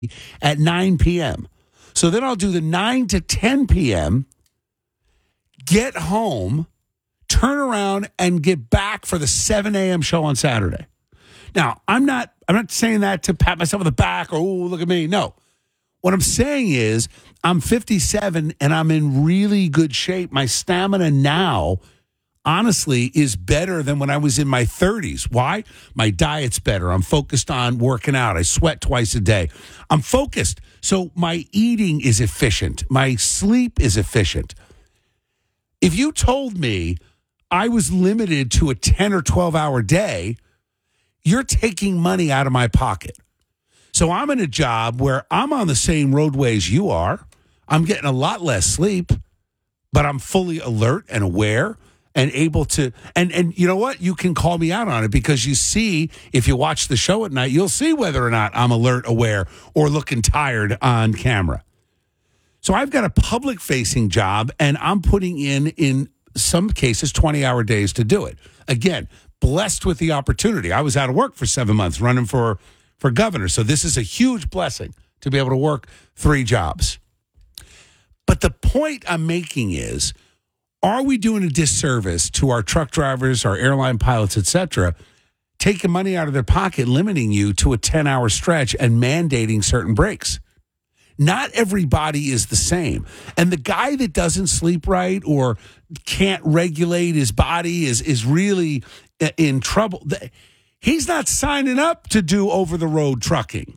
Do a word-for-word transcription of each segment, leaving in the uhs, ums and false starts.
at nine p.m. So then I'll do the nine to ten p.m., get home, turn around, and get back for the seven a.m. show on Saturday. Now, I'm not I'm not saying that to pat myself on the back or, oh, look at me. No. What I'm saying is I'm fifty-seven and I'm in really good shape. My stamina now, honestly, is better than when I was in my thirties. Why? My diet's better. I'm focused on working out. I sweat twice a day. I'm focused. So my eating is efficient. My sleep is efficient. If you told me I was limited to a ten or twelve hour day, you're taking money out of my pocket. So I'm in a job where I'm on the same roadways you are. I'm getting a lot less sleep, but I'm fully alert and aware and able to, and, and you know what? You can call me out on it because you see, if you watch the show at night, you'll see whether or not I'm alert, aware, or looking tired on camera. So I've got a public-facing job, and I'm putting in, in some cases, twenty-hour days to do it. Again, blessed with the opportunity. I was out of work for seven months running for, for governor, so this is a huge blessing to be able to work three jobs. But the point I'm making is, are we doing a disservice to our truck drivers, our airline pilots, et cetera, taking money out of their pocket, limiting you to a ten-hour stretch and mandating certain breaks? Not everybody is the same. And the guy that doesn't sleep right or can't regulate his body is, is really in trouble. He's not signing up to do over-the-road trucking.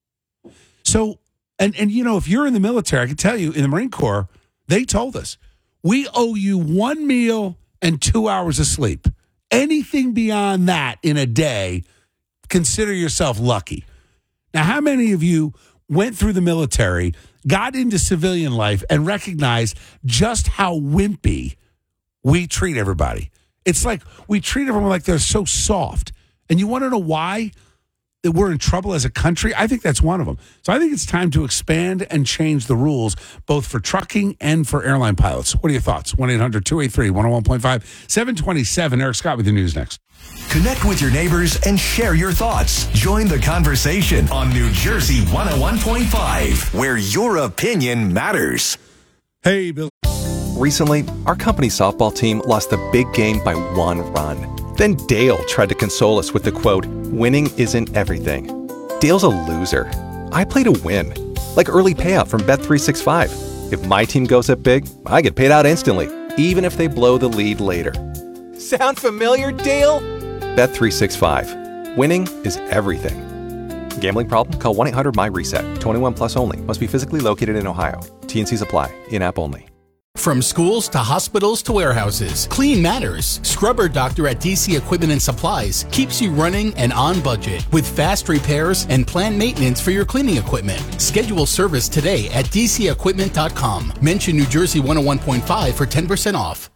So, and, and you know, if you're in the military, I can tell you, in the Marine Corps, they told us, we owe you one meal and two hours of sleep. Anything beyond that in a day, consider yourself lucky. Now, how many of you went through the military, got into civilian life, and recognized just how wimpy we treat everybody? It's like we treat everyone like they're so soft. And you want to know why that we're in trouble as a country? I think that's one of them. So I think it's time to expand and change the rules, both for trucking and for airline pilots. What are your thoughts? one eight hundred two eight three one oh one point five, seven twenty-seven. Eric Scott with your news next. Connect with your neighbors and share your thoughts. Join the conversation on New Jersey one oh one point five, where your opinion matters. Hey, Bill. Recently, our company softball team lost the big game by one run. Then Dale tried to console us with the quote, "Winning isn't everything." Dale's a loser. I play to win. Like early payout from Bet three sixty-five. If my team goes up big, I get paid out instantly, even if they blow the lead later. Sound familiar, Dale? Bet three sixty-five. Winning is everything. Gambling problem? Call one eight hundred M Y reset. twenty-one plus only. Must be physically located in Ohio. T N Cs apply. In-app only. From schools to hospitals to warehouses, Clean Matters. Scrubber Doctor at D C Equipment and Supplies keeps you running and on budget with fast repairs and planned maintenance for your cleaning equipment. Schedule service today at d c equipment dot com. Mention New Jersey one oh one point five for ten percent off.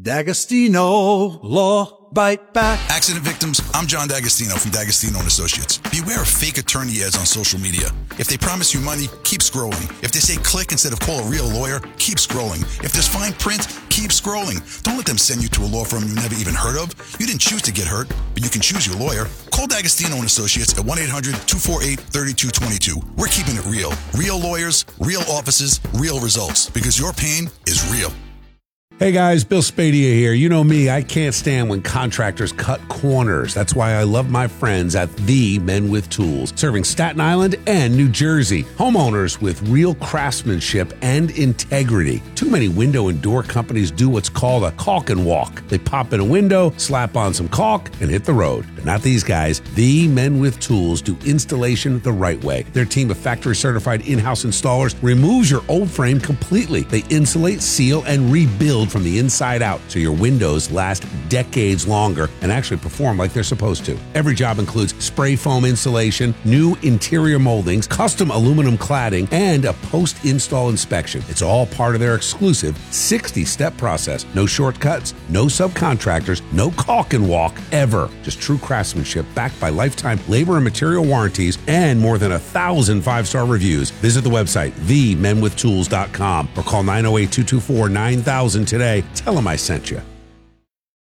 D'Agostino Law Bite Back. Accident victims, I'm John D'Agostino from D'Agostino and Associates. Beware of fake attorney ads on social media. If they promise you money, keep scrolling. If they say click instead of call a real lawyer, keep scrolling. If there's fine print, keep scrolling. Don't let them send you to a law firm you never even heard of. You didn't choose to get hurt, but you can choose your lawyer. Call D'Agostino and Associates at one eight hundred two four eight three two two two. We're keeping it real. Real lawyers, real offices, real results. Because your pain is real. Hey guys, Bill Spadia here. You know me, I can't stand when contractors cut corners. That's why I love my friends at The Men with Tools, serving Staten Island and New Jersey. Homeowners with real craftsmanship and integrity. Too many window and door companies do what's called a caulk and walk. They pop in a window, slap on some caulk, and hit the road. But not these guys. The Men with Tools do installation the right way. Their team of factory-certified in-house installers removes your old frame completely. They insulate, seal, and rebuild from the inside out so your windows last decades longer and actually perform like they're supposed to. Every job includes spray foam insulation, new interior moldings, custom aluminum cladding, and a post-install inspection. It's all part of their exclusive sixty-step process. No shortcuts, no subcontractors, no caulk and walk ever. Just true craftsmanship backed by lifetime labor and material warranties and more than a thousand five-star reviews. Visit the website, the men with tools dot com, or call nine oh eight, two two four, nine thousand today. Tell them I sent you.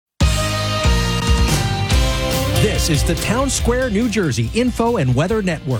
This is the Town Square, New Jersey Info and Weather Network.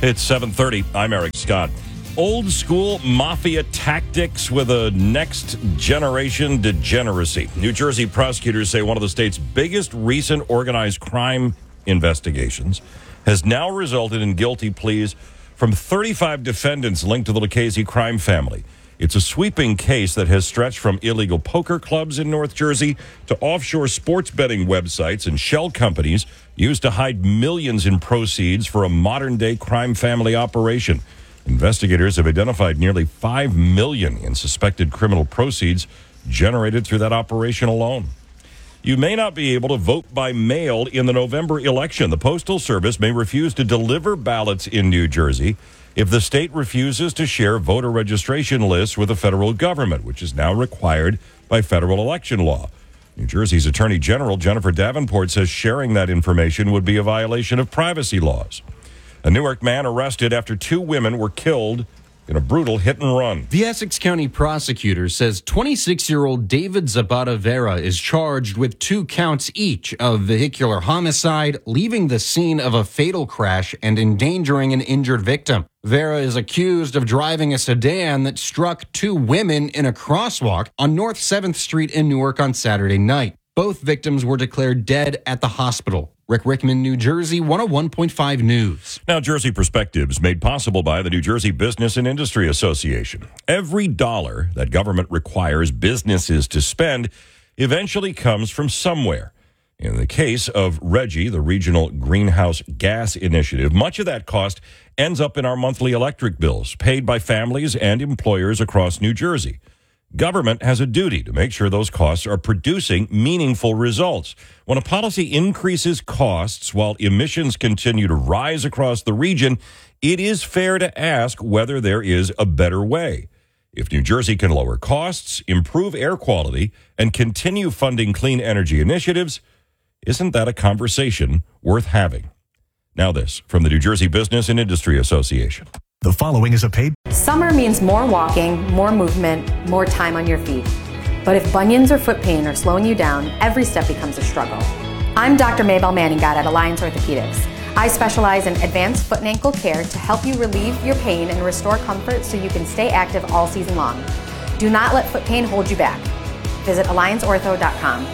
It's seven thirty. I'm Eric Scott. Old school mafia tactics with a next generation degeneracy. New Jersey prosecutors say one of the state's biggest recent organized crime investigations has now resulted in guilty pleas from thirty-five defendants linked to the Lucchese crime family. It's a sweeping case that has stretched from illegal poker clubs in North Jersey to offshore sports betting websites and shell companies used to hide millions in proceeds for a modern-day crime family operation. Investigators have identified nearly five million dollars in suspected criminal proceeds generated through that operation alone. You may not be able to vote by mail in the November election. The Postal Service may refuse to deliver ballots in New Jersey if the state refuses to share voter registration lists with the federal government, which is now required by federal election law. New Jersey's Attorney General Jennifer Davenport says sharing that information would be a violation of privacy laws. A Newark man arrested after two women were killed in a brutal hit and run. The Essex County prosecutor says twenty-six-year-old David Zapata Vera is charged with two counts each of vehicular homicide, leaving the scene of a fatal crash, and endangering an injured victim. Vera is accused of driving a sedan that struck two women in a crosswalk on North seventh Street in Newark on Saturday night. Both victims were declared dead at the hospital. Rick Rickman, New Jersey, one oh one point five News. Now, Jersey Perspectives, made possible by the New Jersey Business and Industry Association. Every dollar that government requires businesses to spend eventually comes from somewhere. In the case of RGGI, the Regional Greenhouse Gas Initiative, much of that cost ends up in our monthly electric bills, paid by families and employers across New Jersey. Government has a duty to make sure those costs are producing meaningful results. When a policy increases costs while emissions continue to rise across the region, it is fair to ask whether there is a better way. If New Jersey can lower costs, improve air quality, and continue funding clean energy initiatives, isn't that a conversation worth having? Now this, from the New Jersey Business and Industry Association. The following is a paid... Summer means more walking, more movement, more time on your feet. But if bunions or foot pain are slowing you down, every step becomes a struggle. I'm Doctor Maybelle Manningat at Alliance Orthopedics. I specialize in advanced foot and ankle care to help you relieve your pain and restore comfort so you can stay active all season long. Do not let foot pain hold you back. Visit alliance ortho dot com.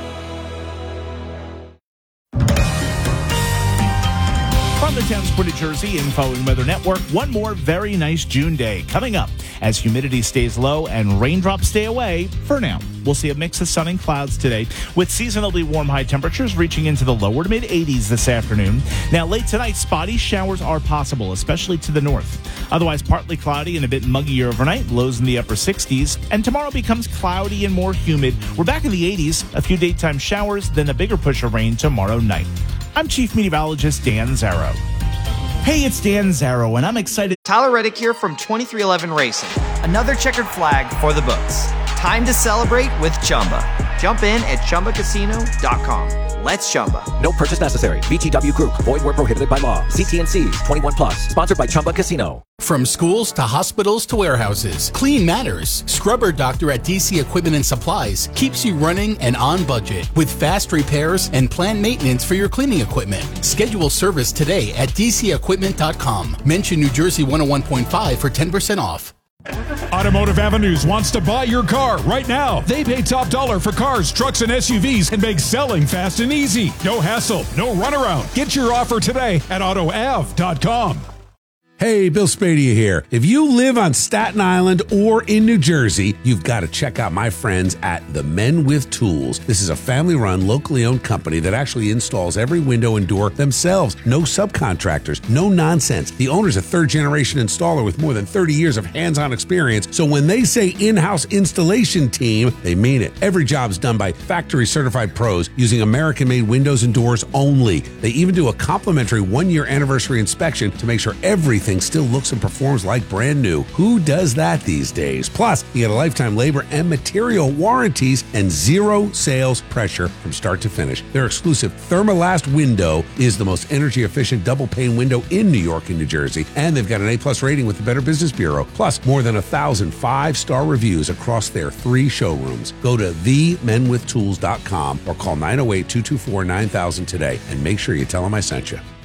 From the Thames Port of Jersey Info and Weather Network, one more very nice June day coming up as humidity stays low and raindrops stay away for now. We'll see a mix of sun and clouds today with seasonally warm high temperatures reaching into the lower to mid eighties this afternoon. Now, late tonight, spotty showers are possible, especially to the north. Otherwise, partly cloudy and a bit muggier overnight, lows in the upper sixties. And tomorrow becomes cloudy and more humid. We're back in the eighties, a few daytime showers, then a bigger push of rain tomorrow night. I'm Chief Meteorologist Dan Zarrow. Hey, it's Dan Zarrow, and I'm excited. Tyler Reddick here from twenty-three eleven Racing. Another checkered flag for the books. Time to celebrate with Chumba. Jump in at chumba casino dot com. Let's Chumba. No purchase necessary. V G W Group. Void where prohibited by law. C T and C's. twenty-one plus. Sponsored by Chumba Casino. From schools to hospitals to warehouses, Clean Matters. Scrubber Doctor at D C Equipment and Supplies keeps you running and on budget with fast repairs and planned maintenance for your cleaning equipment. Schedule service today at d c equipment dot com. Mention New Jersey one oh one point five for ten percent off. Automotive Avenues wants to buy your car right now. They pay top dollar for cars, trucks, and S U Vs and make selling fast and easy. No hassle, no runaround. Get your offer today at auto av dot com. Hey, Bill Spadia here. If you live on Staten Island or in New Jersey, you've got to check out my friends at The Men with Tools. This is a family-run, locally owned company that actually installs every window and door themselves. No subcontractors, no nonsense. The owner's a third-generation installer with more than thirty years of hands-on experience, so when they say in-house installation team, they mean it. Every job's done by factory-certified pros using American-made windows and doors only. They even do a complimentary one-year anniversary inspection to make sure everything still looks and performs like brand new. Who does that these days? Plus, you get a lifetime labor and material warranties and zero sales pressure from start to finish. Their exclusive Thermalast window is the most energy-efficient double-pane window in New York and New Jersey, and they've got an A-plus rating with the Better Business Bureau, plus more than a thousand five-star reviews across their three showrooms. Go to the men with tools dot com or call nine oh eight, two two four, nine thousand today and make sure you tell them I sent you.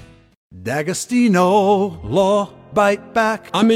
D'Agostino Law Bite Back. I'm